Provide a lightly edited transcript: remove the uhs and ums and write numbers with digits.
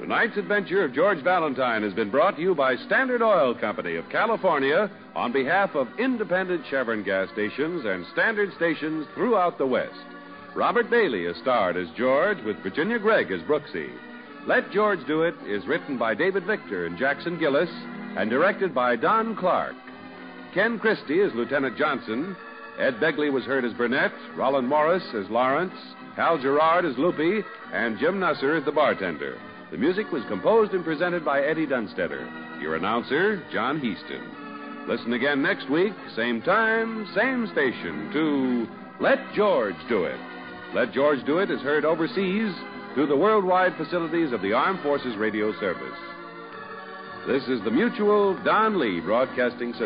Tonight's adventure of George Valentine has been brought to you by Standard Oil Company of California on behalf of independent Chevron gas stations and Standard stations throughout the West. Robert Bailey is starred as George with Virginia Gregg as Brooksy. Let George Do It is written by David Victor and Jackson Gillis and directed by Don Clark. Ken Christie as Lieutenant Johnson. Ed Begley was heard as Burnett, Roland Morris as Lawrence, Hal Gerard as Loopy, and Jim Nusser as the bartender. The music was composed and presented by Eddie Dunstetter. Your announcer, John Heaston. Listen again next week, same time, same station, to Let George Do It. Let George Do It is heard overseas through the worldwide facilities of the Armed Forces Radio Service. This is the Mutual Don Lee Broadcasting System.